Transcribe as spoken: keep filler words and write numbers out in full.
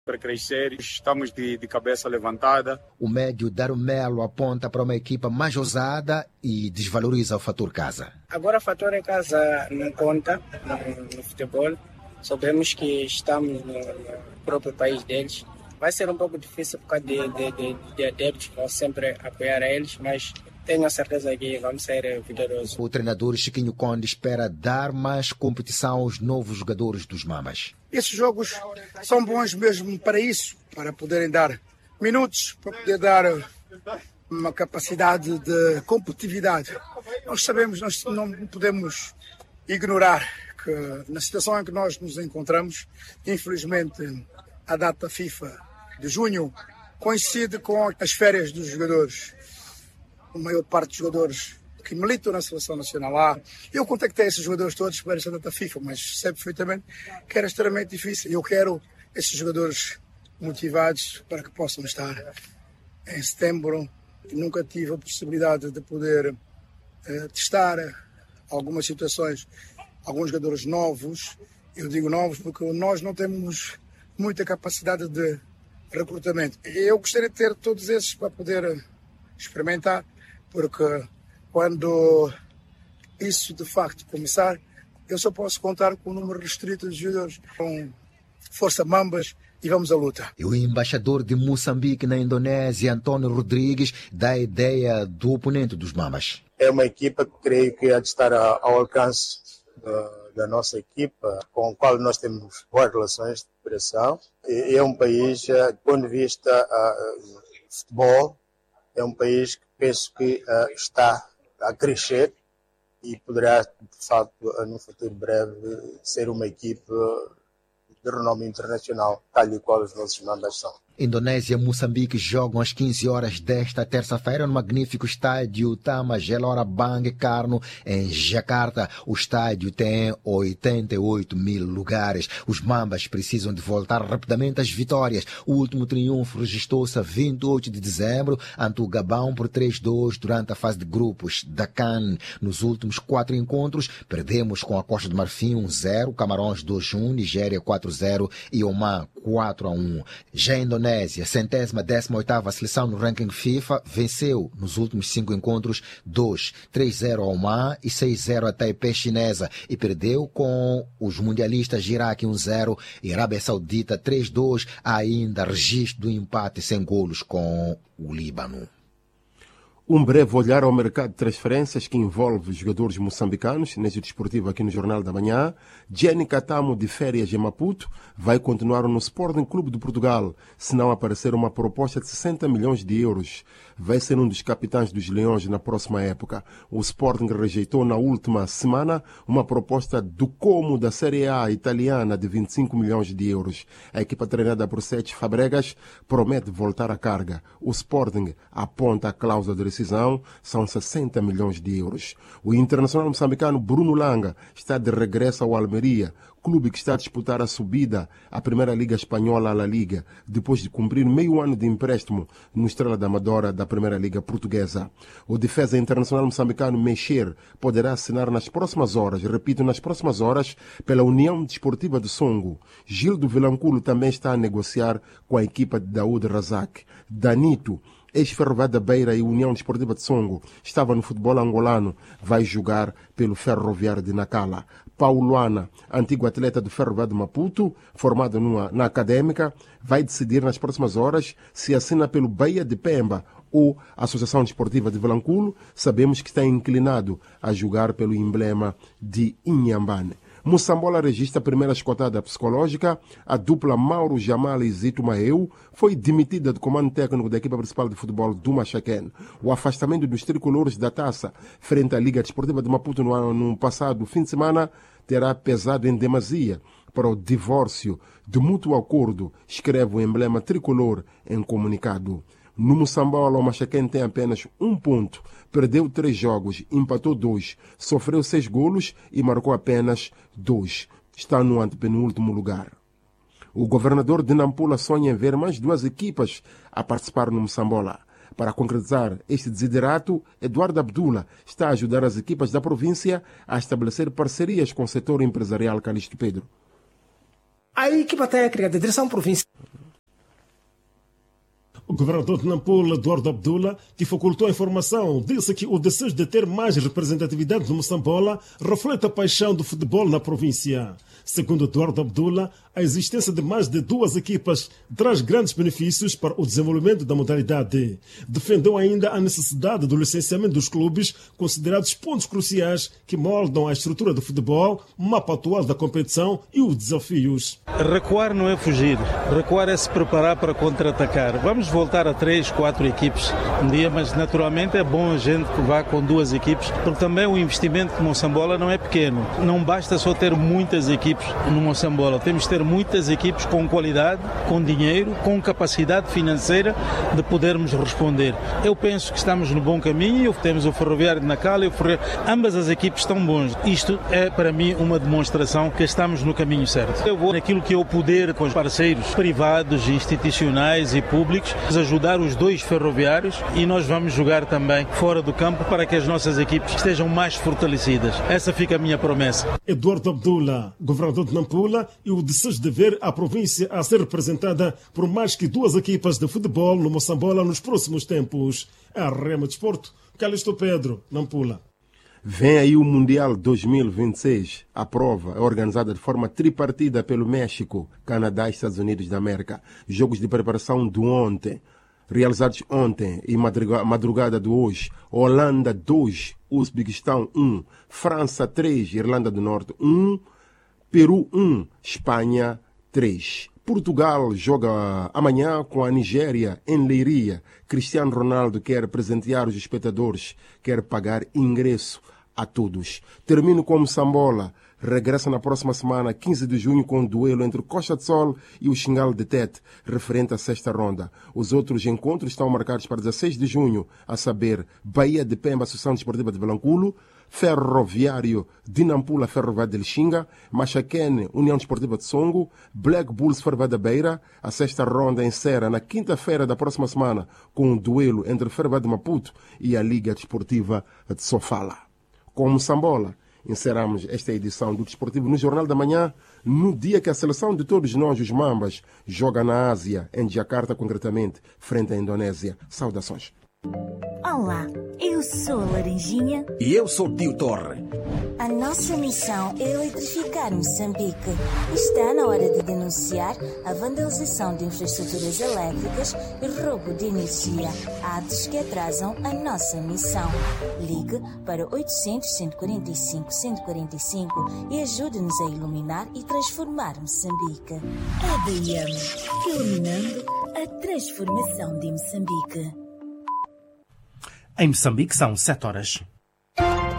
para crescer, estamos de, de cabeça levantada. O médio Darumelo aponta para uma equipa mais ousada e desvaloriza o fator casa. Agora o fator é casa não conta no, no futebol. Sabemos que estamos no, no próprio país deles. Vai ser um pouco difícil por causa de, de, de, de adeptos que vão sempre apoiar a eles, mas tenho a certeza que vamos ser vitoriosos. O treinador Chiquinho Conde espera dar mais competição aos novos jogadores dos Mamas. Esses jogos são bons mesmo para isso, para poderem dar minutos, para poder dar uma capacidade de competitividade. Nós sabemos, nós não podemos ignorar que na situação em que nós nos encontramos, infelizmente, a data FIFA de junho coincide com as férias dos jogadores. A maior parte dos jogadores que militam na Seleção Nacional lá. Eu contactei esses jogadores todos para essa data FIFA, mas sei perfeitamente que era extremamente difícil. Eu quero esses jogadores motivados para que possam estar em setembro. Nunca tive a possibilidade de poder uh, testar algumas situações, alguns jogadores novos. Eu digo novos porque nós não temos muita capacidade de recrutamento. Eu gostaria de ter todos esses para poder experimentar, porque quando isso de facto começar, eu só posso contar com um número restrito de jogadores, com força mambas, e vamos à luta. E o embaixador de Moçambique na Indonésia, António Rodrigues, dá a ideia do oponente dos Mamas. É uma equipa que creio que há de estar ao alcance da, da nossa equipa, com a qual nós temos boas relações de cooperação. É um país, do ponto de vista uh, de futebol, é um país que penso que uh, está a crescer e poderá, de facto, no futuro breve, ser uma equipe de renome internacional, tal e qual os nossos mandas são. Indonésia e Moçambique jogam às quinze horas desta terça-feira no magnífico estádio Tama Gelora Bang Karno, em Jakarta. O estádio tem oitenta e oito mil lugares. Os Mambas precisam de voltar rapidamente às vitórias. O último triunfo registrou-se a vinte e oito de dezembro ante o Gabão por três a dois durante a fase de grupos da CAN. Nos últimos quatro encontros, perdemos com a Costa do Marfim um a zero, Camarões dois a um, Nigéria quatro a zero e Oman quatro a um. Já a Indonésia, centésima décima oitava seleção no ranking FIFA, venceu nos últimos cinco encontros dois, três a zero ao Oman e seis a zero a Taipei chinesa e perdeu com os mundialistas Iraque um a zero e Arábia Saudita três a dois, há ainda registro do empate sem golos com o Líbano. Um breve olhar ao mercado de transferências que envolve jogadores moçambicanos, nesse desportivo aqui no Jornal da Manhã. Jenny Catamo, de férias em Maputo, vai continuar no Sporting Clube de Portugal, se não aparecer uma proposta de sessenta milhões de euros. Vai ser um dos capitães dos Leões na próxima época. O Sporting rejeitou na última semana uma proposta do Como da Série A italiana de vinte e cinco milhões de euros. A equipa treinada por Sete Fabregas promete voltar à carga. O Sporting aponta a cláusula de rescisão, são sessenta milhões de euros. O internacional moçambicano Bruno Langa está de regresso ao Almeria, clube que está a disputar a subida à Primeira Liga Espanhola, à La Liga, depois de cumprir meio ano de empréstimo no Estrela da Amadora da Primeira Liga Portuguesa. O defesa internacional moçambicano Mexer poderá assinar nas próximas horas, repito, nas próximas horas, pela União Desportiva de Songo. Gildo Vilanculo também está a negociar com a equipa de Daoud Razak. Danito, ex-Ferroviária da Beira e União Desportiva de Songo, estava no futebol angolano, vai jogar pelo Ferroviário de Nacala. Paulo Ana, antigo atleta do Ferroviário de Maputo, formado numa, na Académica, vai decidir nas próximas horas se assina pelo Bahia de Pemba ou Associação Desportiva de Vilanculo. Sabemos que está inclinado a jogar pelo emblema de Inhambane. Moçambola registra a primeira escotada psicológica. A dupla Mauro Jamal e Zito Maeu foi demitida do comando técnico da equipa principal de futebol do Machaquén. O afastamento dos tricolores da taça frente à Liga Desportiva de Maputo no, ano, no passado fim de semana terá pesado em demasia para o divórcio de mútuo acordo, escreve o emblema tricolor em comunicado. No Moçambola, o Machaquén tem apenas um ponto. Perdeu três jogos, empatou dois, sofreu seis golos e marcou apenas dois. Está no antepenúltimo lugar. O governador de Nampula sonha em ver mais duas equipas a participar no Moçambola. Para concretizar este desiderato, Eduardo Abdullah está a ajudar as equipas da província a estabelecer parcerias com o setor empresarial. Calixto Pedro. A equipa técnica da direção provincial O governador de Nampula, Eduardo Abdullah, que facultou a informação, disse que o desejo de ter mais representatividade no Moçambola reflete a paixão do futebol na província. Segundo Eduardo Abdullah, a existência de mais de duas equipas traz grandes benefícios para o desenvolvimento da modalidade. Defendeu ainda a necessidade do licenciamento dos clubes, considerados pontos cruciais que moldam a estrutura do futebol, mapa atual da competição e os desafios. Recuar não é fugir, recuar é se preparar para contra-atacar. Vamos voltar a três, quatro equipes um dia, mas naturalmente é bom a gente que vá com duas equipes, porque também o investimento de Moçambola não é pequeno. Não basta só ter muitas equipes no Moçambola, temos de ter muitas equipes com qualidade, com dinheiro, com capacidade financeira de podermos responder. Eu penso que estamos no bom caminho, temos o Ferroviário de Nacala e o Ferroviário, ambas as equipes estão bons. Isto é para mim uma demonstração que estamos no caminho certo. Eu vou naquilo que eu puder com os parceiros privados, institucionais e públicos, ajudar os dois ferroviários, e nós vamos jogar também fora do campo para que as nossas equipes estejam mais fortalecidas. Essa fica a minha promessa. Eduardo Abdullah, governador de Nampula, e o desejo de ver a província a ser representada por mais que duas equipas de futebol no Moçambola nos próximos tempos. A Rema Desporto, Calixto Pedro, Nampula. Vem aí o Mundial dois mil e vinte e seis. A prova é organizada de forma tripartida pelo México, Canadá e Estados Unidos da América. Jogos de preparação de ontem, realizados ontem e madrugada de hoje. Holanda dois, Uzbequistão um, França três, Irlanda do Norte um, Peru um, Espanha três. Portugal joga amanhã com a Nigéria em Leiria. Cristiano Ronaldo quer presentear os espectadores, quer pagar ingresso a todos. Termino com Moçambola. Regressa na próxima semana, quinze de junho, com o duelo entre Costa de Sol e o Xingal de Tete, referente à sexta ronda. Os outros encontros estão marcados para dezesseis de junho, a saber, Bahia de Pemba, Associação Desportiva de Vilanculo, Ferroviário de Nampula, Ferroviário de Lixinga, Machaquene, União Desportiva de Songo, Black Bulls, Ferroviário da Beira. A sexta ronda encerra na quinta-feira da próxima semana com o duelo entre Ferroviário de Maputo e a Liga Desportiva de Sofala. Com Moçambola, encerramos esta edição do Desportivo no Jornal da Manhã, no dia que a seleção de todos nós, os Mambas, joga na Ásia, em Jakarta concretamente, frente à Indonésia. Saudações. Olá, eu sou a Laranjinha. E eu sou o Tio Torre. A nossa missão é eletrificar Moçambique. Está na hora de denunciar a vandalização de infraestruturas elétricas e roubo de energia, atos que atrasam a nossa missão. Ligue para oitocentos, cento e quarenta e cinco, cento e quarenta e cinco e ajude-nos a iluminar e transformar Moçambique. A D M, iluminando a transformação de Moçambique. Em Moçambique são sete horas.